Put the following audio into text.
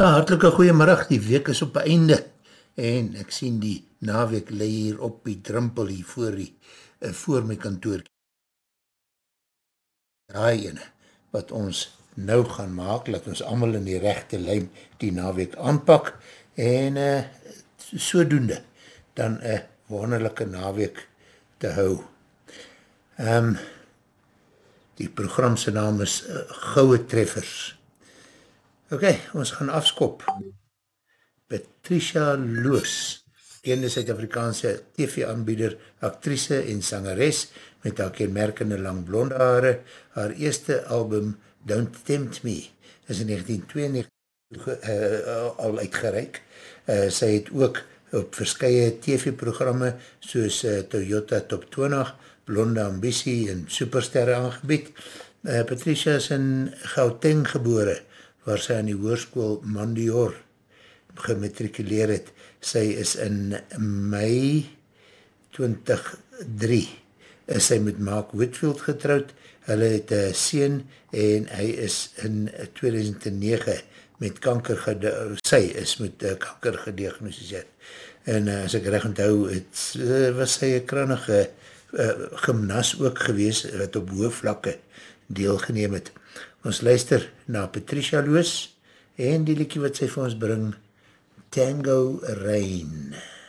Hartelike goeiemiddag, die week is op einde en ek sien die naweek lê hier op die drempel hier voor my kantoor. Daai ene wat ons nou gaan maak, laat ons allemaal in die rechte lyn die naweek aanpak en sodoende dan een wonderlijke naweek te hou. Die programse naam is Goue Treffers. Ok, ons gaan afskop. Patricia Loos, ene Suid-Afrikaanse TV-aanbieder, actrice en sangeres, met haar kenmerkende lang blonde hare. Haar eerste album, Don't Tempt Me, is in 1992 al uitgereik. Sy het ook op verskye TV-programme, soos Toyota Top 20, Blonde Ambitie en Supersterre aangebied. Patricia is in Gauteng gebore, waar sy aan die hoërskool Mondior gematrikuleer het. Sy is in Mei 2003 is sy met Mark Whitfield getrouwd. Hulle het een seun en hy is in 2009 met kanker gediagnostiseerd. En as ek reg onthou, was sy een krannige gymnas ook gewees, wat op hoë vlakke deelgeneem het. Ons luister na Patricia Loos en die liedjie wat sy vir ons bring, Tango Rain.